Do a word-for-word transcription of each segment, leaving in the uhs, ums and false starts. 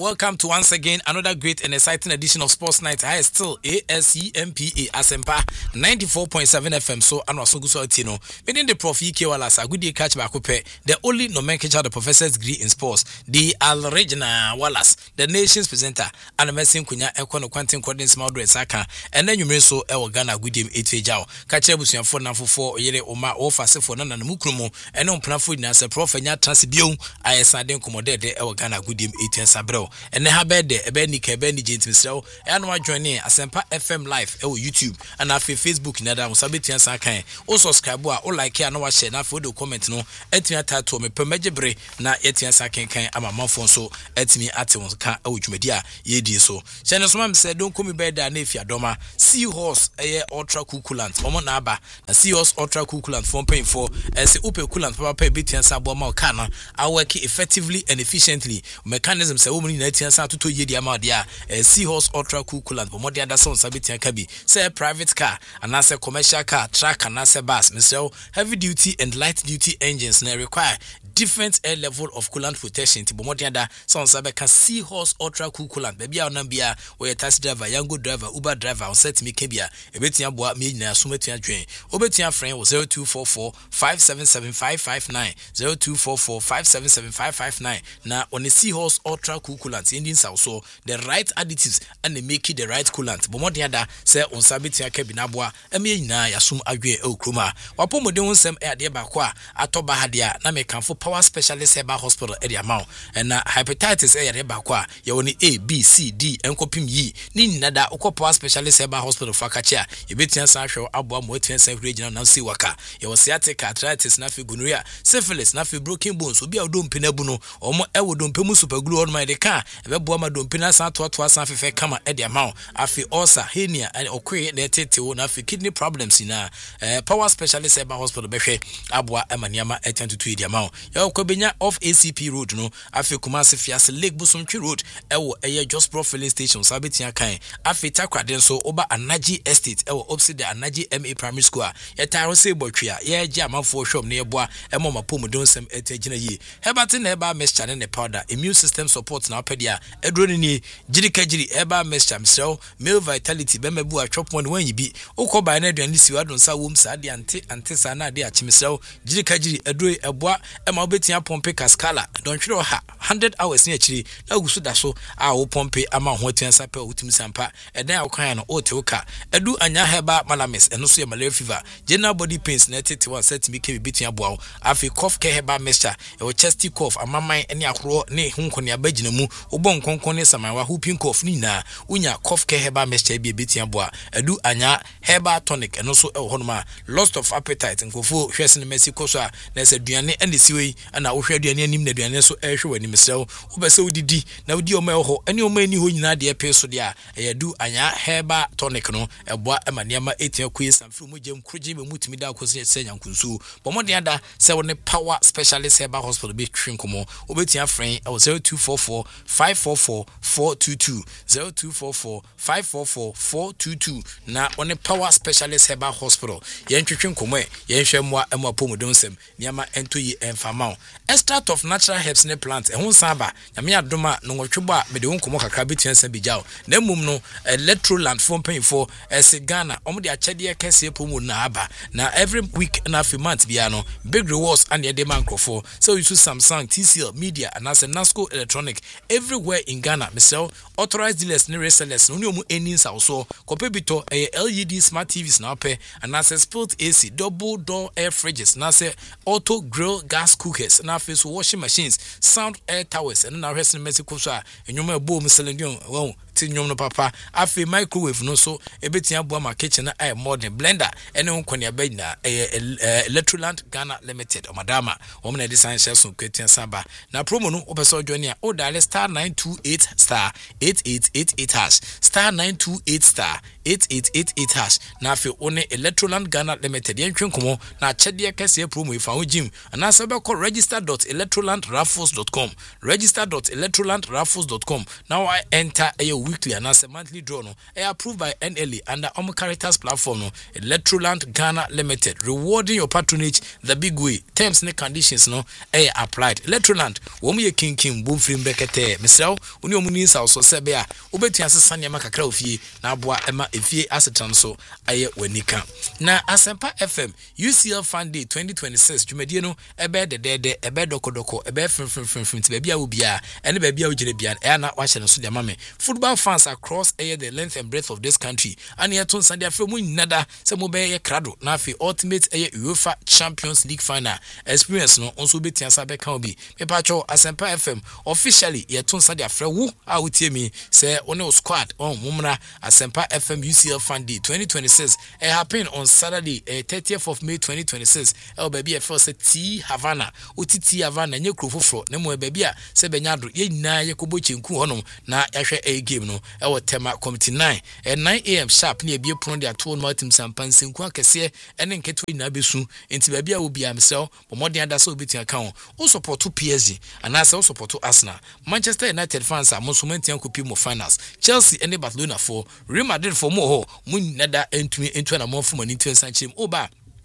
welcome to once again another great and exciting edition of Sports Night. I still A S E M P A Asempa ninety-four point seven F M. So, ano asoguso atino. Meaning the Prof E K Wallace, a good day catch back the only nomenclature the professor's degree in sports, the Al Regina Wallace, the nation's presenter, and a messing kunya econo quantum cording small dress saka, and then you may so el Ghana good game eight jao. Catch a bus for now for yere oma offer for none and mukrumo, and on planfood as a prof and ya transibio. I said then commodate the el Ghana good game eight and sabro. And then have bed a benny cabeni gentleman so and why join in Asempa F M live or YouTube and after Facebook nada musabiti and sakan. Also subscribe or like here no share na for the comment no etia tato me pemejebre na etia sakan kan ama manfon so etimi ate won ka awujumedia ye die so. Channel so mam say don't come bed na efia doma Seahorse eh ultra cool coolant omo na aba na Seahorse ultra cool coolant for paying for as upe coolant papa betia sabo ma ka na I work effectively and efficiently mechanism say wo na etia sa toto ye dia ma dia Seahorse ultra cool coolant but more dia son sabetia ka bi say private car and as a commercial car truck and as a bus mister heavy duty and light duty engines na require different air level of coolant protection to more dia son sabe ka Seahorse ultra cool coolant baby a na bia we taxi driver yango driver Uber driver on set me kebia ebetia boa me nyina sometia dwen obetia friend wo zero two four four five seven seven five five nine zero two four four five seven seven five five nine na on the Seahorse ultra cool coolant ending so the right additives and they make it the right coolant but more dia say on sabetia kebina boa eme nyina yasum adwen e okroma wapomode wonsem e ade ba kwa atoba hadia na me kanfo power specialist eba hospital area amount and na hepatitis e ade ba kwa ye woni A B C D enkopim yi ni nyina ukọ power specialist eba hospital for kacha ye betia san hwe abo mo etia san regional na si waka ye wo sciatic arthritis na fi gonorrhea syphilis na fi broken bones obi a odompe na bu no omo e wo dompe mu super glue on my de ka e be bo ma dompe na san to to san fefe kama e de amount afi ulcer hernia and okwe na tete wo na fi kidney problems na eh, power specialist eba hospital behwe aboa amaniama etia to two de amount ye okobenya off A C P road no afi Kumasi Fiase Lake Busontwe road e wo eye just pro filling station sabetia kan afi takwade so oba Anaji estate e wo opposite the Anaji M A primary school ye taro se botwea ye gye amanfo hwom ne yeboa e mo mapom donsem etagina yi hebate na eba mixture ne powder immune system support na opedia edro ne ni girika giri eba mixture msrew male vitality be mabu atwop mo ne wanyi bi ukoba na aduane siwa don sa wom sa de ante ante sa na de achimsrew girika giri edro eboa e ma obetia pompe kaskala don twere ha one hundred hours ne akiri na gusu da so a wo pompe ama ho atiansa pa otum sampa edan akwan no o tewka edu anya heba malamis eno so ye malaria fever general body pains na tete one set me ke bitia boa afi cough ke heba mixture e wo chesty cough amaman ene akoro ne hunkonia bagina mu obon konkon ne samanwa whooping cough ni na unya cough ke heba mixture bi bitia boa edu anya heba tonic eno so e wo honoma loss of appetite nkofo hwese ne mesiko so a na se duane ene siwe na wo hwe duane anim na duane so e hwe wani mesrew obese odidi na odi o ma ho ene o ma ni ho nyina de pe so de a edu anya heba tonic no eboa emaniama etia kwe samfru mu gem kroje be mutumi da akoso senya nkunsu bomode ada se woni power specialist heba hospital be twinkomo obetia friend zero two four four five four four four two two zero two four four five four four four two two na woni power specialist heba hospital yen twinkomo e yen hwemwa ema pomodonsem niama entoyi enfamao extract of natural herbs ne plant e ho saba nyame adoma no nwotwebo a mede wonkomo kakra betiansa bijao na mum no electroland from paying for as Ghana omo de achede kese promo na aba na every week na fi month bia no big rewards and the demand for so you use Samsung T C L Media and as a Nasco Electronic everywhere in Ghana mesel authorized dealers ne resellers no omo earnings also kopebito L E D smart T Vs na pe and as a split A C double door air fridges na say auto grill gas cookers na face washing machines sound air towers and na hwese Mexico so a enyoma ebo mu selenium won tinyom no papa afi microwave no so ebetia boa ma kitchen na air modern blender ene nkonia ba na Electroland Ghana Limited o madama o na design share so kwetia saba na promo no obeso join ya o dial star nine two eight star eight eight eight eight hash star nine two eight star eight eight eight eight hash na afi one Electroland Ghana Limited yen twenkomo na chede kese promo ifa ho gym na sabe call register dot electroland raffles dot com register dot electroland raffles dot com now I enter a weekly and as a monthly draw no e approved by N L A under Omo Characters platform no Electroland Ghana Limited, rewarding your patronage the big way. Terms and conditions no e applied. Electroland wo mu ye king king boom free bekete mesraw oni omuni sa so se be a obetua sesa ne makakra ofie na aboa ema efie asetan so aye wanika na Asempa F M U C L Fan Day twenty twenty-six dwumadie no ebe de de de ebe dokodoko ebe frim frim frim frim ti bia wo bia ene bia wo gire bia e na wa hye no so de mame football fans across aye the length and breadth of this country and ye ton sande afre mu nyinada se mo be ye krado na afi ultimate aye UEFA Champions League final experience no onso betia sa be kan obi me pa cho Asempa F M officially ye ton sande afre wo a wotie mi se one squad on mumra Asempa F M U C L Fan Day twenty twenty-six it happened on Saturday uh, thirtieth of May twenty twenty-six el baby e first T Havana oti T Havana nye krofofro na mo baby a se benyado ye nyina ye kobo chenku honom na yahwe a game no e wo tema committee nine at nine a m sharp na ebie pron dia to no atim sampan senku akese ene nketo nyina besu enti baby a obi amsel bomodin ada so obetia kan o support P S G and as o support Arsenal Manchester United fans are most momentum kopi mo finals Chelsea and Barcelona for Real Madrid for mo ho mun nada entumi entu na mo fuma ni twenty chim oba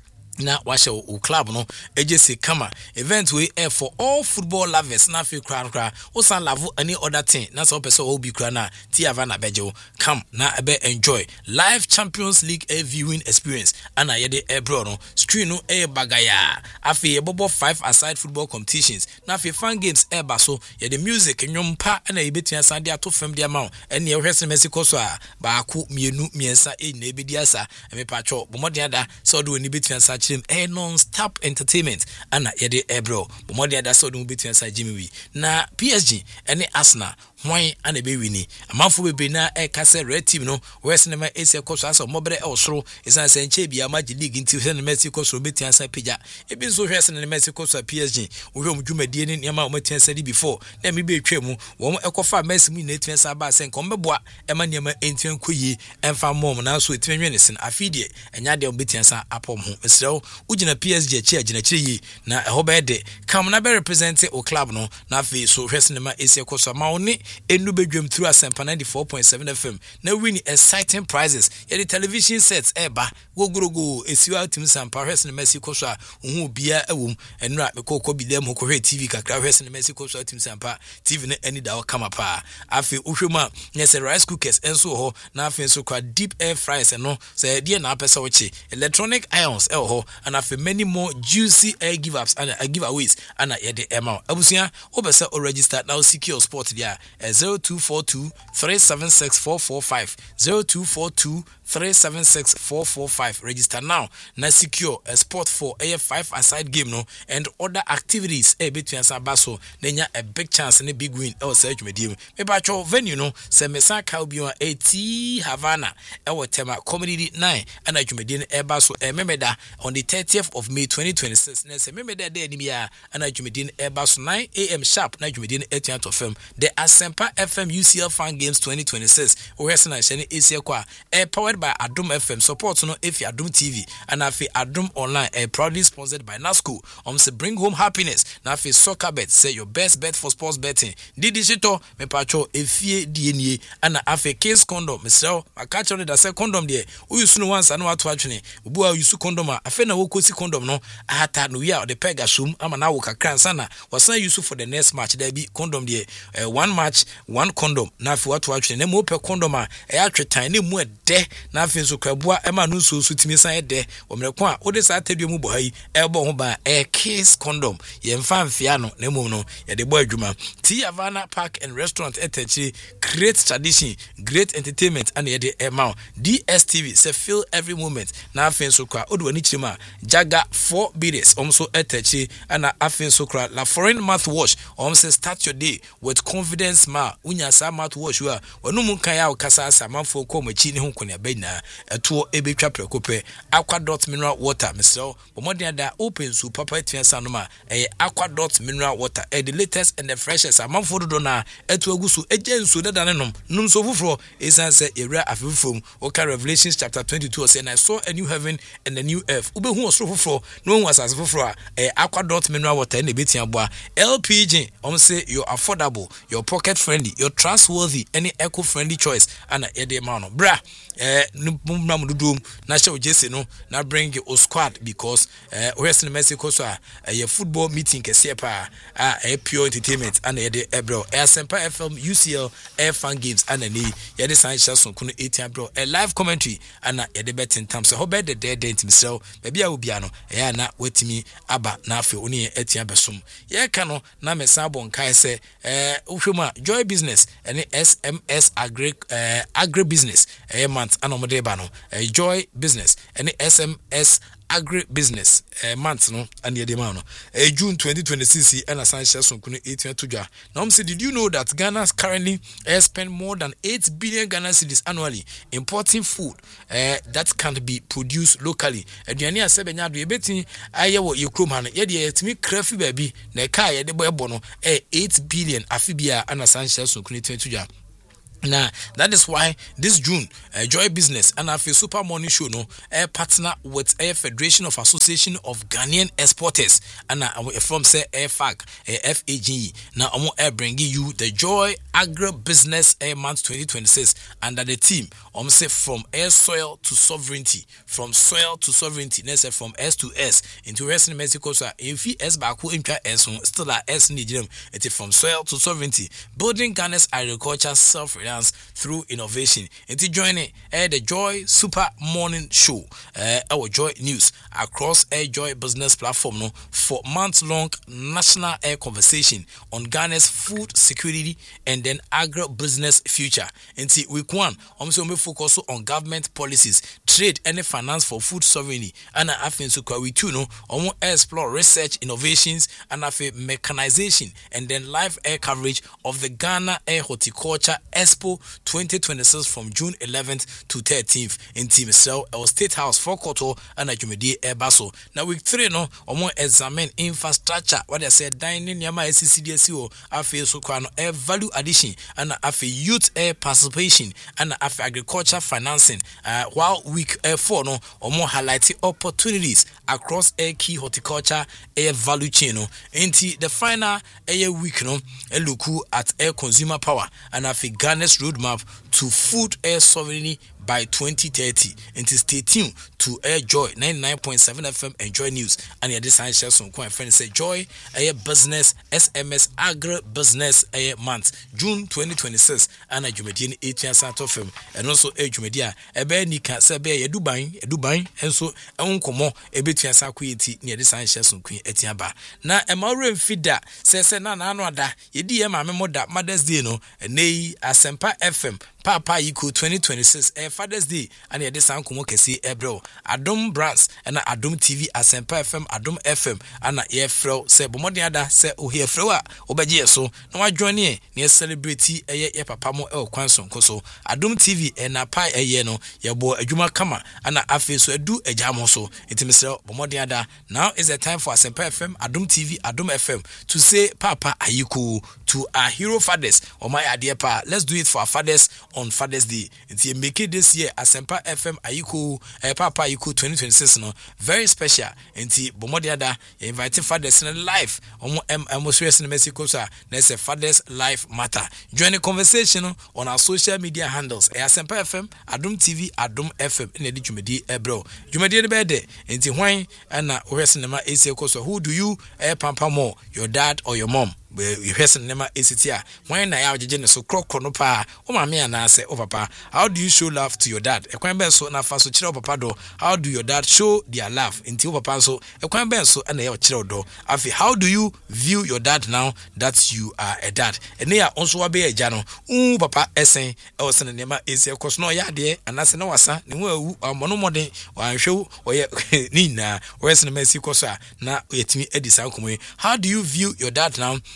na washe o club no ejese kama event we air for all football lovers na fe kra kra o san love any other thing na so person o bi kra na T Havana bejo come na ebe enjoy live Champions League air viewing experience ana yede ebro no screen no air bagaya afi ye bobo five aside football competitions na fe fan games air baso yede music nwompa ana yebetia san dia to fam dia ma ene ye hwese Mexico so a ba ko mienu miensa e na ebedi asa me pacho bomodin da so do ni betia san a non-stop entertainment ana yede ebro bomodi ada so do betu ansa Jimmy wi na P S G ene Arsenal hwan ana be wini amanfo bebe na e kase red team no west na ma ese koso asa mobere e osoro isan se nche bia ma league nti se na Mexico so betu ansa peja ebi so hwese na Mexico so P S G wo hwe mdwumadie ne niam a o metu ansa di before na me be twam wo ekofa Messi mu na etu ansa ba se nko mbeboa e ma niam enti ankoyi emfa mom na so etu enwene sen afidie enya de betu ansa apom ho esrew ugina P S G chi agina chiri na eho be de kam na be represent o club no na fe so hwese na ma ese koso ma oni enu bedwam through Asempa ninety-four point seven F M na win exciting prizes ye the television sets eba gogorogo esiwa tim sampa hwese na Messi koso a hu bia ewum enra me kokko bi dem ko hwe T V kakra hwese na Messi koso tim sampa T V na eni da o kama pa afi uhwema nyese rice cookers enso ho na afi enso kwa deep air fries no say die na apesa wochi electronic irons el ho and afi many more juicy air give ups and uh, giveaways and uh, yede ema abusia obese o register now secure sport dia uh, zero two four two three seven six four four five zero two four two three seven six four four five register now na secure a sport for a five aside game no and other activities e between sabaso nenya a big chance and a big win e say dwumadie me ba cho venue no se mesa Calbio a T Havana e wotema comedy nine and dwumadie e ba so e memeda on the thirtieth of May twenty twenty-six na se memeda day ni bia and dwumadie e ba so nine a m sharp na dwumadie e tia to fm the Asempa F M U C L Fan Games twenty twenty-six o hwese na hye ne esie kwa e powered by Adum F M support no if you Adum T V and afi Adum Online uh, proudly sponsored by Nasco um say bring home happiness na afi soccer bet say your best bet for sports betting di digital me pacho efie die nie and afi case condom mesel akacho da say condom de u use no once and what to atwene obu a use condom a afi na wo kosi condom no ata no ya the pega shum ama na wo kakran sana wasan use for the next match there be condom de uh, one match one condom na afi what to atwene na mo pe condom a e atwetan na mu de na afi so kwabua ema no so so timi san de omrekwa o de sa tadua mu bo hayi e bo ho ba e kiss condom ye mfa mfia no na mum no ye de bo adwuma T Havana Park and Restaurant etachi great tradition great entertainment and ye de ema D S T V say feel every moment na afi so kwa o de wani chima Jaga four bidders also etachi ana afi so kwa La Foreign mouthwash say start your day with confidence ma unya sa mouthwash wa wanu mun kan ya o kasa sa manfo ko machi ne ho konya be nyina eto ebetwa prekope aqua dot mineral water mesel bomodin da open so papa etiansa no ma eh aqua dot mineral water eh the latest and the freshest amanfo do na eto agusu ejensu dada ne nom num so fufuro esan se ewura afufum oka Revelations chapter twenty-two say, and I saw a new heaven and a new earth ubehu osoro fufuro no one asase fufuro eh aqua dot mineral water na betia boa L P G om say you're affordable, you're pocket friendly, you're trustworthy, any eco friendly choice and e dey ma no bra eh numra mududum na show jesse no na bring your squad because eh west in Mexico so a football meeting kese pa a pure entertainment and e dey ebro Asempa F M U C L air fan games and any ye dey san shason kuno eighteen bro a live commentary and e dey betting time so how be the dead dent himself baby a obi ano e na wetimi aba na afi oni etia besom ye ka no na mesa bon kai se eh uhwema joy business any S M S agri eh agri business eh month anomode ba no eh joy business any S M S agri business eh month no and the man no eh June twenty twenty-six and asanhia sonkuno eighteen todwa now say did you know that Ghana currently eh, spend more than eight billion Ghana cedis annually importing food eh that can be produced locally aduane asebenya do ebeti aye wo yekrom ha no ye de yetimi krafi baabi na ka ye de boy no eh eight billion afibia and asanhia sonkuno eighteen todwa. Now that is why this June uh, Joy Business and our Super Morning Show no uh, partner with a uh, Federation of Association of Ghanaian Exporters and uh, from say F A G uh, F A G. Now I'm uh, bringing you the Joy Agri Business uh, month twenty twenty-six under the team. I'm say from air soil to sovereignty, from soil to sovereignty. Let's say from S to S into West in Mexico. So if he S back who intra S still a S need them. It is from soil to sovereignty, building Ghana's agriculture self through innovation. Into joining uh, the Joy Super Morning Show, uh, our Joy News across a Joy Business platform no, for month-long national air conversation on Ghana's food security and then agro-business future. Into week one, I'm so we focus on government policies, trade and finance for food sovereignty. And I think so we too no, I'm explore research, innovations, and I mechanization and then live air coverage of the Ghana Air Horticulture Expo twenty twenty-six from June eleventh to thirteenth in Team Cell, our State House for Koto and Ajumedi Airbaso. Now week three no, omo examine infrastructure. What I said, dining yama S C D S O, afe so kwano air value addition and afe youth air participation and afe agriculture financing. Uh, while week uh, four no, omo highlight opportunities across air key horticulture air value chain no. Into the final air week no, a look at air consumer power and afe Ghana's roadmap to food air sovereignty by twenty thirty. And to stay tuned to Air Joy ninety-nine point seven F M and Joy News. And your design share some coin friends say Joy Air Business S M S Agri Business Air Month June twenty twenty-six. And a Jumedian eighteen Santo film and also a Jumedia a bear nika sabe a Dubai a Dubai and so a uncomo a bit sakuiti near the sign share some queen etiaba. Now a more feeder says na no da ye dear my memo that Mother's Day no and nay Asempa F M Papa Yiku twenty twenty-six eh, Father's Day and ya this ankumo kesi ebro Adom Brands and Adom T V Asempa F M Adom F M and ye fro se bomodi ada se o here fro a obeje so na wa join ye na celebrity eh ye papa mo e kwanson koso Adom T V e na pa eh no ye bo adwuma kama and afi so edu ejamo so intimisel bomodi ada. Now is the time for Asempa F M Adom T V Adom F M to say Papa Ayiku to our hero fathers or my idea pa. Let's do it for our fathers on Father's Day. It's make it this year Asempa F M Ayiku eh, Papa Ayiku twenty twenty-six no very special. Enti bomodiada inviting fathers in life. Omo em serious in Mexico sir. There's a Father's Life Matter. Join the conversation on our social media handles. Eh, Asempa F M Adom T V Adom F M in the Jumedi eh bro. Jumedi the bed. Enti why and na we cinema is so who do you eh pampa more, your dad or your mom? You person nema esitia when na ya jeje so krokro no pa o ma me na say o papa how do you show love to your dad e kwan ben so na fa so kire o papa do how do your dad show their love until papa so e kwan ben so na ya kire do afi how do you view your dad now that you are a dad ene ya onso wa be eja no u papa esen e o se nema esi e koso no ya de anase na wasa ne ho awu amono modern wan hwe o ye ni na o esen mesi koso na yetimi edisa nkomo how do you view your dad now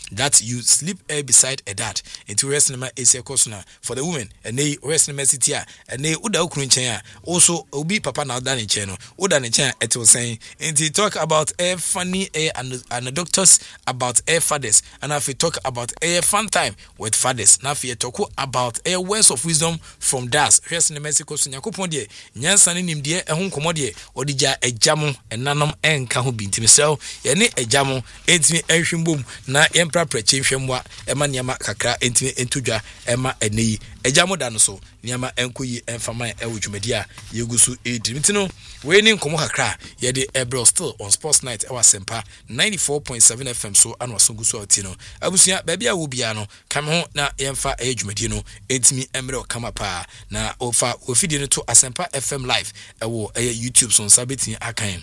that you sleep uh, beside a dad into rest in my A C Kosuna for the women and they rest in my city and they Uda Ukrunchaya also Obi Papa now done in channel Uda Nicha it was saying and he talk about a funny a and anecdotes about air fathers and if we talk about a fun time with fathers now if you talk about a words of wisdom from das rest in Mexico Sunyakupon de Nyansani nim de ehun komode odija ejamo enanom enka ho bintim sel ye ne ejamo entimi ehwembom na yempra preche hwemwa ema niama kakra entimi entudwa ema eneyi ejamo da no so niama enkoyi enfama ewudwumadi a yegusu edimitino we ni nkomo kakra ye de ebro still on sports night ewa sempa ninety-four point seven F M so anwa songusu otino abusua ba bia wo bia no kam ho na yemfa ejumadi no entimi emre kama pa na ofa ofidi no to asempa F M live ewo eye YouTube so nsabetin akan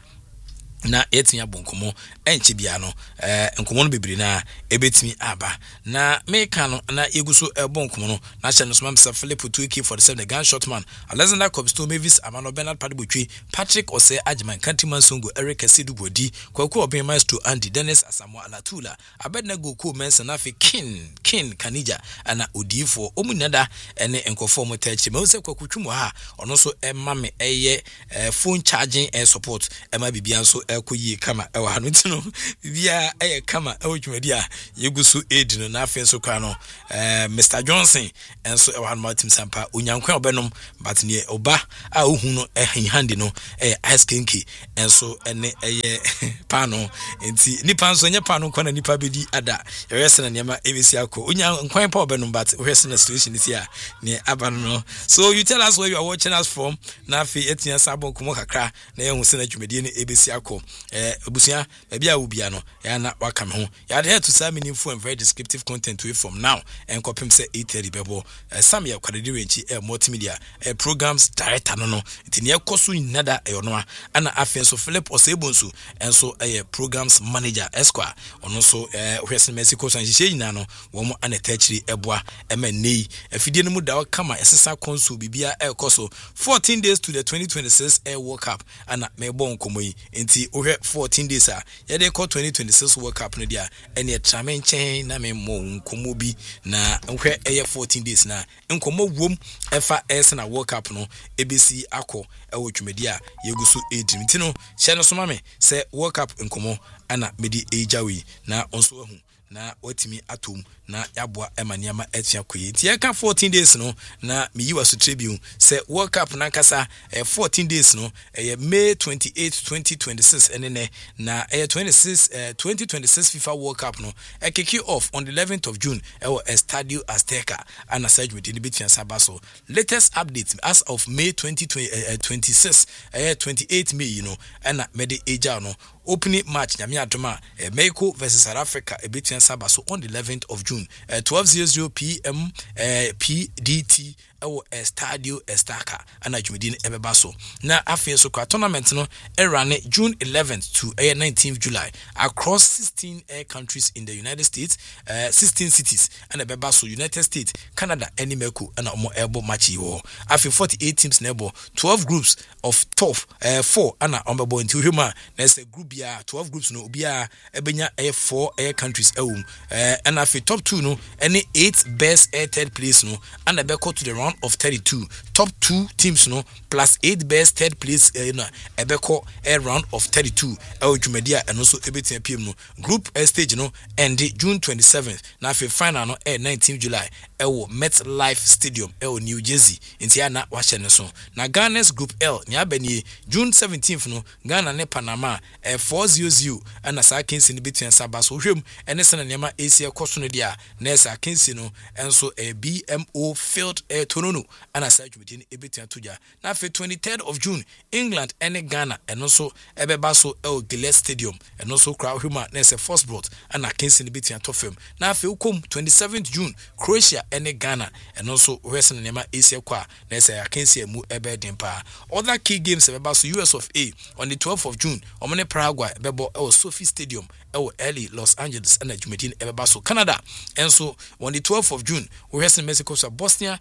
na yetin abonkomo enche bia no eh nkomo no bebre na ebetimi aba na meka no na yeguso ebonkomo no na hye no so mamsa Philip two K forty-seven the gunshot man Alexander Cobsto Mavis Amano Bernard Padibotwe Patrick Ose Ajiman Kantiman Songo Eric Asidu Bodi Kwaku Oben Maestro Andy Dennis Asamo Alatula Abedna Goku Mensa na fe kin kin Kanija ana odifo omunada ene enkofo motachi me ose kwaku twumo ha ono so emma me eye phone charging and support emma bibia so ekoyi kama ewa hanu tino bibia eye kama ewo dwumadi a yegusu edi no na afen so kwa no eh Mister Johnson enso ewa hanu matim sampa onyankwa obenom but ne oba a ohu no ehin handi no eh ice kinki enso ene eye pano enti nipa nso nye pano kwa na nipa bedi ada yewese na niema ebesi akọ onyankwa pa obenom but wese na situation is here ne abano no so you tell us where you are watching us from na afi etia sabon komo kakra na yehu se na dwumadi ne ebesi akọ eh obusia bia a obia no ya na waka me ho ya dey to some meaningful and very descriptive content we from now and kopim say eight thirty bebo sam ya kwadedi renchi eh multimedia eh programs director no no ntini ekoso nada eh ono ana afen so Philip Osebonsu enso eh programs manager esquire ono so eh hwese Mexico so nhihye nyina no wo mo anetachiri eboa ema nei afidie no mu da kama esesa konso bibia ekoso fourteen days to the twenty twenty-six Air World Cup ana mebo nkomoyi enti ohwe fourteen days a ye dey call twenty twenty-six World Cup no dia ene etrame nchen na me mo nkomo bi na ohwe eye fourteen days na nkomo wom efa es na World Cup no ebesi akọ ewo twumadi a yegusu edim ntino hye no so mame se World Cup nkomo ana medi ejawi na onso ahu na watimi atom na yaboa emaniama etia koyi ti eka fourteen days no na miyiwa so tribune se World Cup na kasa eh, fourteen days no eh, May twenty-eighth twenty twenty-six enene na eh, twenty-six eh, twenty twenty-six FIFA World Cup no eh, kick off on the eleventh of June eh, Estadio Azteca ana sajmedi ni betia sabaso latest updates as of May twenty twenty-six eh, twenty-eighth May you know ana mede eja no opening match nyame adoma eh, Mexico versus South Africa e betia sabaso on the eleventh of June uh, twelve hundred p m uh, P D T ewo Estadio Azteca ana dwumedi ne ebeba so na afen so kwa tournament no erane June eleventh to uh, nineteenth July across sixteen air countries in the United States, uh, sixteen cities and ebeba so United States, Canada and Mexico ana omo ebo match wo afen forty-eight teams na ebo twelve groups of twelve uh, four ana ombebo nti hwema na say group bia twelve groups no bia ebenya air four air countries ewum uh, and afen top two no any eight best air third place no and ebeko to the round of thirty-two top two teams no plus eight best third place uh, na ebeko air round of thirty-two ewo dwumadia eno so ebetia pm no group uh, stage no end June twenty-seventh na afen final no air nineteenth July ewo MetLife Stadium ewo New Jersey intia na wahye ne so na Ghana's group L ni abani June seventeenth no Ghana ne Panama eh, four hundred ana sa kensi ni betua sabaso hwem ene sene nema Asia koso no dia na sa kensi no enso eh, B M O Field eh, Tonono ana sa dwumedi ni ebetua toja na fe twenty-third of June England ene Ghana eno so ebeba so el Gillette Stadium eno so kra hwema na se first brought ana kensi ni betua tofem na fe ukom twenty-seventh June Croatia ene Ghana eno so hwese nema Asia kwa na se akensi emu ebe dempa other key games ebeba so U S of A on the twelfth of June omne Paraguay bebo el Sophie Stadium el L A Los Angeles and Jumedin ebeba so Canada and so on the twelfth of June we have Mexico so Bosnia and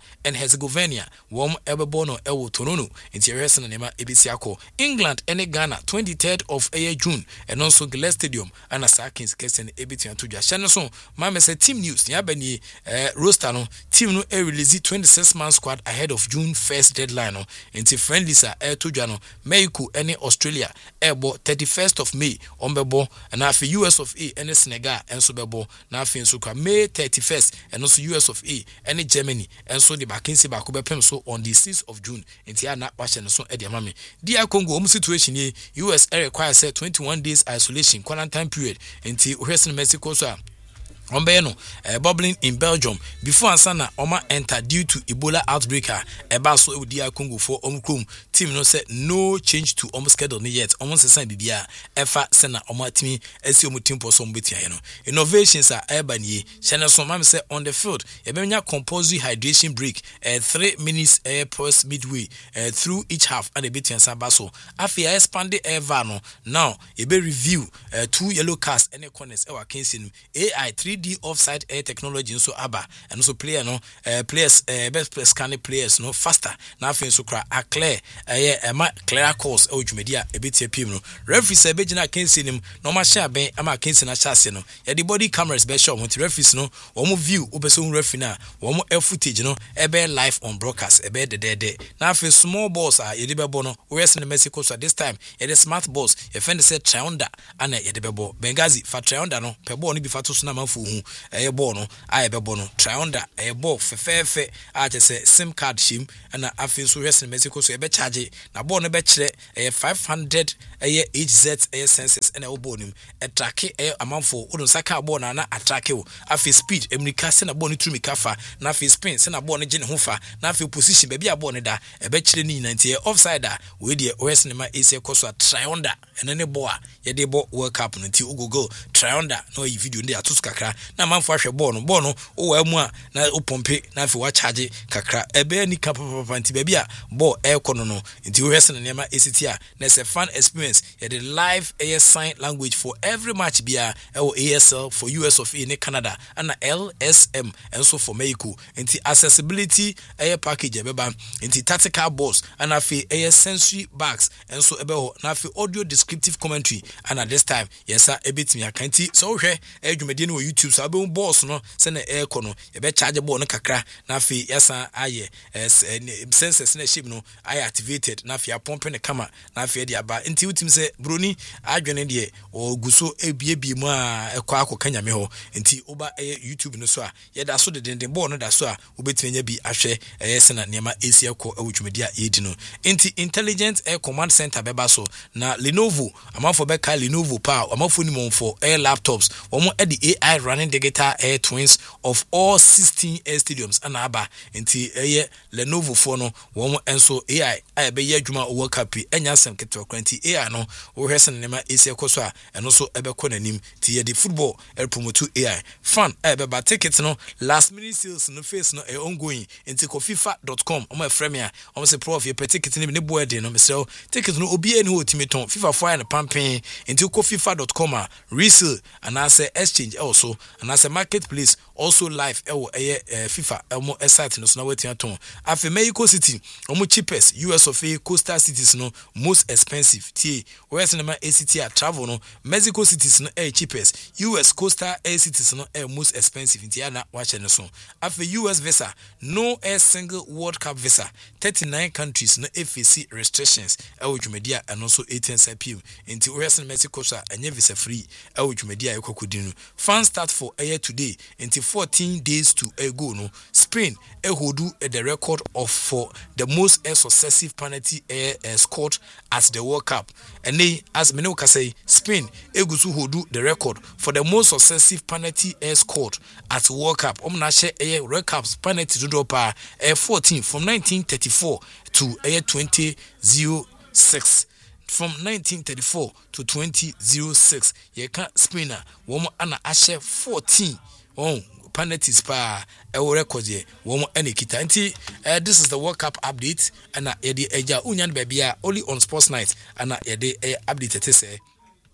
Herzegovina wom ebebo no ewo Toronto nti ehwese na nema ebisi akọ England ene Ghana twenty-third of June and also Gillette Stadium ana Sakins kesen ebiti antudwa hye so ma me say team news ya bani eh roster no team no e release twenty-six man squad ahead of June first deadline no nti friendlies a e tudwa no Mexico ene Australia ebo thirty-first of May ombebo na afi U S of A ene Senegal enso bebo na afi nso kwa May thirty-first and also U S of A ene Germany enso the vacancy ba ko bepem so on the sixth of June nti ana wa hye so e de amame dia Congo om situation ye U S require say twenty-one days isolation quarantine period nti uhwese Mexico so Ombe no uh, bubbling in Belgium before Ansana Oma enter due to Ebola outbreak eba so e dia Congo for omkrom team no say no change to almost schedule ni yet almost sign bibia efa sena Oma timi esi omu team poso mbetia no innovations are eba ni channel so mam say on the field e benya compulsory hydration break uh, three minutes uh, post midway uh, through each half and a bit and sabaso afia expanded ever no now e be review uh, two yellow cards and corners e wa kensin A I three D offside air technology so aba and so player no uh, players uh, best players scanning players no faster na afin so kra a clear eh uh, ma clear course e dwumedia e betie pim no referee say begina kensi nim no ma sha ben ama kensi na chase no ya the body cameras be show what referees no wo view obeso referee na wo air footage no e be live on broadcast e be de de de na afin small balls a ye de be bo no we yes in Mexico so this time ye the smart balls ye find say triunda ana ye de be bo Benghazi fa triunda no pe ball no bi fa to so na manfo hu eh ball no aye be ball no triunda eh ball fefefe a che say sim card shim na afin so yes in Mexico so e be charge na ball no be kire eh five hundred eh H Z eh senses na wo ball nim e track eh amanfo wo saka ball na na attrack wo afin speed emrika se na ball no tumi kafa na afin spin se na ball no gene ho fa na afin position be bia ball no da e be kire ni ninety offside a we dey west ni ma ese koso triunda ene ne ball a ye dey ball World Cup no ti ugogo triunda no yi video ndi atusu kakra na manfo ahwe ball no ball no o wa mu a na o pompe na afi wa charge kakra ebe ni kapapapa nti baby a ball e kono no nti wo hwese ne ma esiti a na se fan experience ye the live air sign language for every match bia e wo A S L for U S of A in Canada and L S M and so for Mexico nti accessibility air package ebeba nti tactical balls and afi air sensory bags and so ebe ho na afi audio descriptive commentary and at this time yes a ebetimi akanti so hwe edwumade no YouTube so abe balls no se na air kono e be charge ball no kakra na afi yesa aye sensors na ship no aye activated na afi apompe ne kama na afi de aba nti utim se broni adwene de o guso ebiebie mu a ekwa akoka nyame ho nti oba aye YouTube no so a ye da so de den ball no da so a obetimi nya bi ahwe yesa na nema esi ekọ awudwumade a yedi no nti intelligent air command center beba so na Lenovo amafo be ka Lenovo pa amafo ni monfo air laptops omo e the A I running digital air twins of all sixteen air stadiums and aba nti eye Lenovo for no womo enso A I a be ye adwuma World Cup enya sem keto kwanti A I no wo hwese ne ma esi ekoso a eno so ebe ko nanim ti ye the football e promote A I fan e be ba ticket no last minute sales no face no e ongoing nti ko fifa dot com omo e frame a omo se prof ye pe ticket ne ne board no me se ticket no obi eni ho timiton FIFA fire na pampen nti ko fifa dot com a resale and as exchange also and as a marketplace also live ewo eye FIFA omo site no so na wetin aton afi Mexico City omo cheapest U S of A coastal cities no most expensive tie where cinema A C T a travel no Mexico cities no e cheapest U S coastal air cities no e most expensive ntia na wa che no so afi U S visa no a single World Cup visa thirty-nine countries no F A C restrictions ewo dwumedia and so eighteen C P M nti where cinema Mexico so anya visa free ewo dwumedia ekokodinu fan start for air today nti fourteen days to a go no Spain e hodu the record of for the most air successive penalty air uh, scored at the World Cup and they as many can say Spain egusu hodu the record for the most successive penalty air scored at World Cup omna share air World Cups penalty to drop uh, fourteen from nineteen thirty-four to air twenty oh six from nineteen thirty-four to twenty oh six ye can Spain woman ana ashe fourteen oh penalties pa e record ye woman any kita nti uh, this is the World Cup update and uh, ye di eja unyan baby only on Sports Night and uh, ye di uh, update te say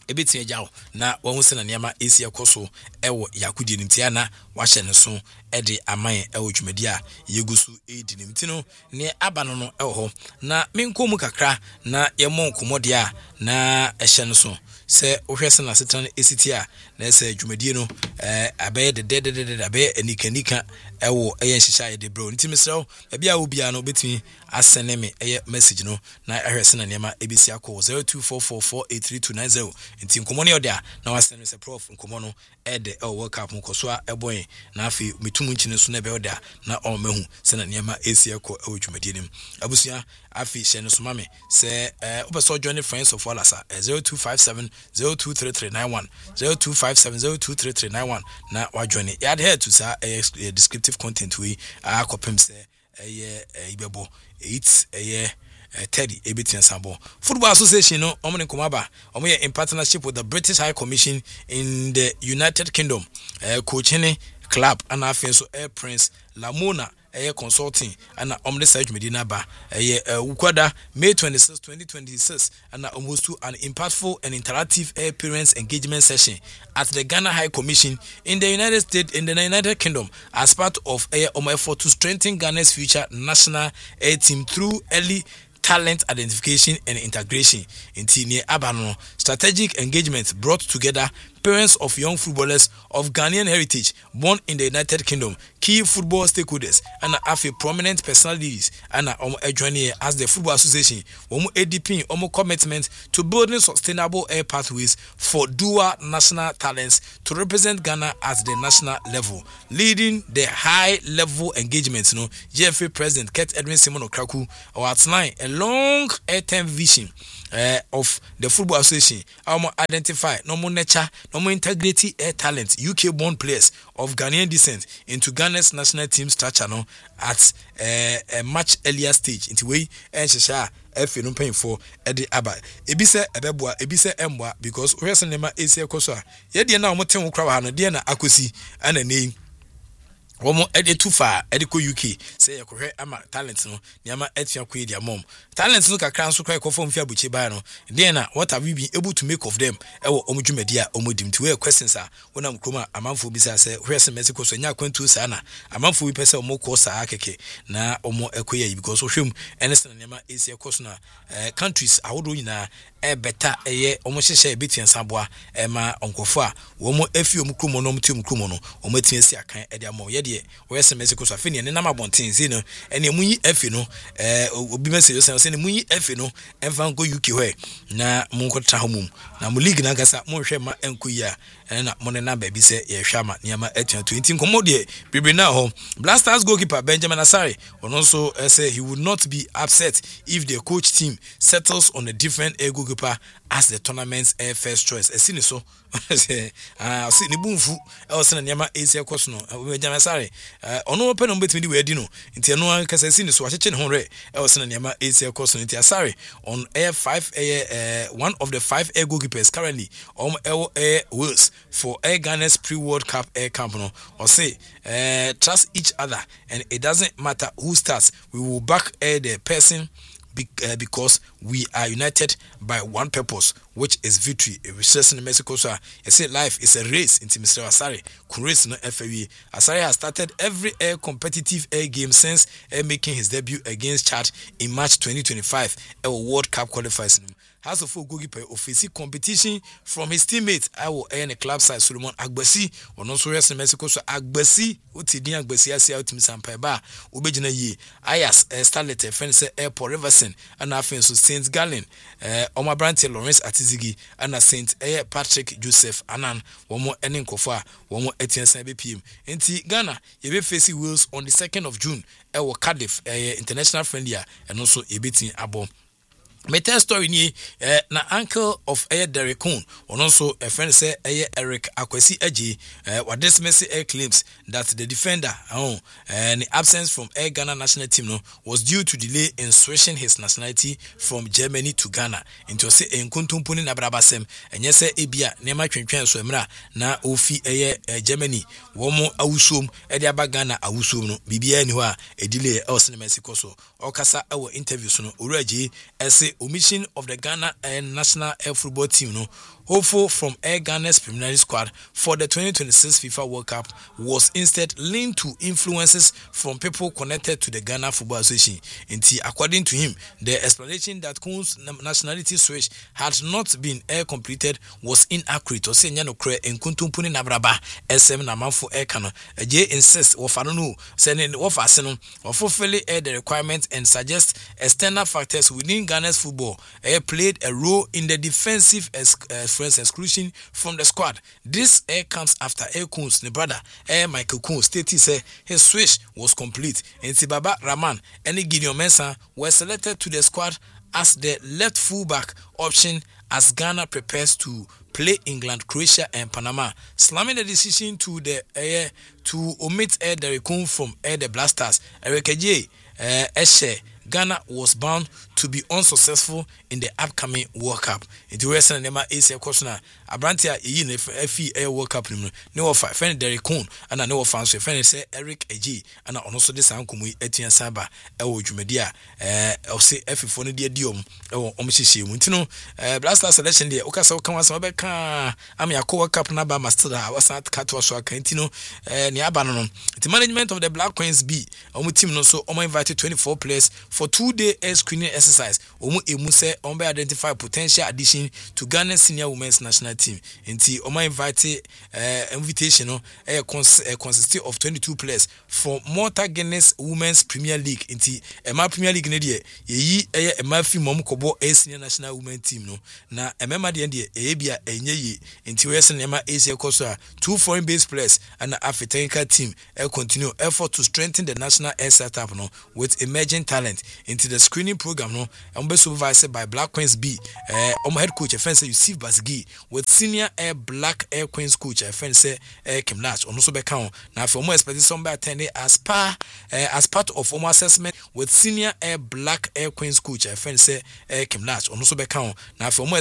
ebetia jaw na wɔn se na nneɛma esi ekoso ɛwɔ yakudi nimtia na wahyɛ ne so ɛde aman ɛwɔ dwumadi a yegusu edi nimti no ne aba no no ɛwɔ hɔ na menkomu kakra na yɛmɔ nkomɔde a na ɛhyɛ no so se wohwɛ se na setan esiti a na ɛsɛ dwumadi no eh abɛyɛ de de de de abɛyɛ anikanika ɛwɔ ɛyɛ nhyehyɛ de bro nti mesrɛw baabi a obia no betumi asɛne me ɛyɛ message no na ɛhwɛ se na nneɛma ebesi akɔ zero two four four four eight three two nine zero nti nkomo ne ɔde a na wasɛne se prof nkomo no ɛde ɛwɔ world cup mu kɔso a ɛbɔn na afei metum nkyine so na ɛbɛyɛ ɔde a na ɔmahu se na nneɛma esi akɔ ɛwɔ dwumadi nim abusua afei hyɛ no so ma me sɛ eh wobɛsɔ join friends of all asa zero two five seven zero two three three nine one zero two five seven zero two three three nine one na wa join it adhere to sa uh, descriptive content we akopem sɛ ɛyɛ ibebo eight ɛyɛ Teddy Ebitian Sabo. Football Association no omni komaba. Omo in partnership with the British High Commission in the United Kingdom. Uh, coaching club and afin so Air Prince Lamona Air Consulting and Omni Sage Medina Ba. Aye Ukwada May twenty-sixth twenty twenty-six and almost to an impactful and interactive air parents engagement session at the Ghana High Commission in the United States in the United Kingdom as part of Air Omo effort to strengthen Ghana's future national air team through early talent identification and integration in near Abano. Strategic engagement brought together parents of young footballers of Ghanaian heritage born in the United Kingdom, key football stakeholders, and a prominent personalities, and a journey as the Football Association, Omo A D P, Omo commitment to building sustainable air pathways for dual national talents to represent Ghana at the national level, leading the high level engagements. No, G F A President Kurt Edwin Simon Okraku or outline a long air-term vision Uh, of the Football Association. Our identify no more nature, no more integrity air talent, U K born players of Ghanaian descent into Ghana's national team structure no, at uh, a much earlier stage. Into way and shasha F no paying for Eddie Abba. Ebise Ebeboa, Ebise Emwa, because Resanema is a cosa. Yet, now Motem Crabana, Diana Akusi, and a name. Womo ede too far ede ko U K say yakohwe ama talent no nyama etia ko dia mom talent no kakra so kwa ko fom fia buchi ba no then na what have we been able to make of them e wo omdwumadi a omodim ti we questions a wona mkroma amanfo bi sa say hwe se Mexico so nya kwantu sa na amanfo bi pese omo ko sa akeke na omo ekoya because ohwem ene se nyama esi ekoso na countries awodo nyina e beta eye omo hyehye betian saboa e ma onkofo a wo mo afi omkromo no mti omkromo no omo atia si akan e dia mo ye de we se Mexico so afeni ne nama bonten zi no ene munyi afi no eh obi message say ne munyi afi no enfa go U K hwe na munkota homum na mu league na gasa mo hwe ma enkoyi a ene na mo ne na ba bi se ye hwa ma niama atua twenty nkomo de bibi na ho Blasters goalkeeper Benjamin Asare on also uh, say he would not be upset if the coach team settles on a different air goalkeeper as the tournament's air first choice. Esini so say ah see ni bunfu e o se na niama esi ekoso no Benjamin Asare ono open no betimi di we di no nti eno an kasa esini so ahyeche ne ho re e o se na niama esi ekoso nti Asare on air five air uh, one of the five air goalkeepers currently on air Wales for Air Ghana's pre-World Cup air camp no or say uh, trust each other and it doesn't matter who starts, we will back uh, the person be, uh, because we are united by one purpose, which is victory. Research in Mexico, so I say life is a race. Into Mister Asare, race no F A W. Asare has started every air competitive air game since air making his debut against Chad in March twenty twenty-five. A World Cup qualifiers. Has a full goalkeeper official competition from his teammates. I will earn a club side Solomon Agbasi or no serious in Mexico. So Agbasi, Utidi Agbasi, I see out to Miss Ampeba, Ubejina Ye, Ayas, Starlet, Fence Airport Riverson, and I think so Saint Gallen, Oma Brante Lawrence Atizigi, and a Saint Air Patrick Joseph Anan, one more Enin Kofa, one more Etienne Saint P M. In T Ghana, you will face Wales on the second of June, Ewa Cardiff, international friendly, and also a bit in Abo. My tell story ni eh, na uncle of Air Derek Coon, and also a friend say Air Eric Akwesi Eji, uh, what this message air claims that the defender, oh, and the absence from Air Ghana national team no was due to delay in switching his nationality from Germany to Ghana. Into say en kuntumpuni na brabasem, and yes, ebia nema twentwen so emra na ofi Air Germany, womo awusum ediaba Ghana awusum no bibia ni ho a e delay e osene Mexico so. Okasa our interviews no Uraji ese omission of the Ghana uh, national air football team no hopeful from Air Ghana's preliminary squad for the twenty twenty-six FIFA World Cup was instead linked to influences from people connected to the Ghana Football Association. Indeed, according to him, the explanation that Kun's nationality switch had not been air completed was inaccurate. Or say nyano kre enkuntumpuni nabraba S M namanfo air kano. J insist wofano sending wofaseno or fulfilling air the requirements and suggest external factors within Ghana's football air played a role in the defensive ex- uh, friends exclusion from the squad. This air comes after Air Kun's brother Air Michael Kun stated say his switch was complete. And Sibaba Rahman and Gideon Mensah were selected to the squad as the left fullback option as Ghana prepares to play England, Croatia, and Panama, slamming the decision to the uh, to omit Air Derek Kun from Air the Blasters. Eric J. Uh, Eshe. Ghana was bound to be unsuccessful in the upcoming World Cup. It was a name is a question. Abrantia in a Air World Cup. No offer, friend Derek Kun, and I know of answer. Friend say Eric A G, and also this uncle Etienne Saba, Ewo Jumedia, uh, I'll say F for the Diom, or Omishi, Muntino, Blaster selection there. Okaso come as Mabeka, I'm your co cup number master. I was at Katwa Cantino, Niabanon. The management of the Black Queens B, Omu team no so Omo invited twenty-four players for two-day air screening exercise. Omu Emuse Ombe identify potential addition to Ghana's senior women's national team. Inti Oma invited uh, invitation no uh, cons- uh, consisting of twenty-two players for Malta Guinness Women's Premier League. Inti Emma Premier League nedie ye ye Emma fi mom kobo a senior national women team no na Emma de de e bia enye ye. Inti we sen Emma Asia koso two foreign based players and African team uh, continue effort to strengthen the national air setup no with emerging talent into the screening program no and be supervised by Black Queens B uh um head coach friend say Yusuf Basgi with senior air Black Air Queens coach friend say uh, Kim Nash on also be count now for more expected somebody attending as par uh, as part of um assessment with senior air Black Air Queens coach friend say uh, Kim Nash on also be count now for more